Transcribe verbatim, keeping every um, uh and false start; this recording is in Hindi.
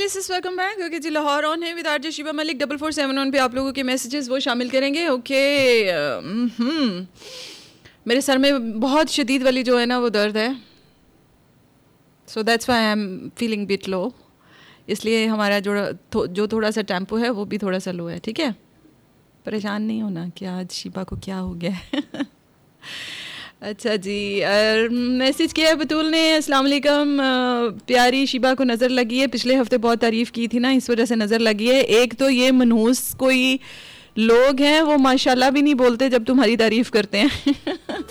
This is welcome back. Okay ji, Lahore on है with RJ Shiba Malik. Double four seven one पे आप लोगों के मैसेजेस वो शामिल करेंगे। ओके, हम्म मेरे सर में बहुत शदीद वाली जो है ना वो दर्द है, so that's why I am feeling bit लो। इसलिए हमारा जो थो, जो थोड़ा सा टेम्पो है वो भी थोड़ा सा लो है, ठीक है। परेशान नहीं होना कि आज शिबा को क्या हो गया है। अच्छा जी, मैसेज किया है बतूल ने। अस्सलाम वालेकुम, प्यारी शिबा को नज़र लगी है, पिछले हफ्ते बहुत तारीफ़ की थी ना, इस वजह से नज़र लगी है। एक तो ये मनहूस कोई लोग हैं वो माशाल्लाह भी नहीं बोलते जब तुम्हारी तारीफ़ करते हैं।